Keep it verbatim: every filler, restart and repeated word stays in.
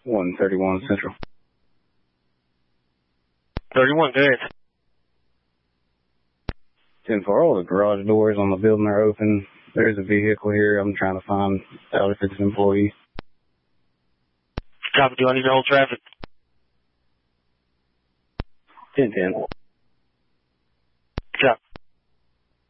one thirty-one Central. thirty-one, good. ten four, all the garage doors on the building are open. There's a vehicle here. I'm trying to find out if it's an employee. Copy, do I need to hold traffic? ten ten.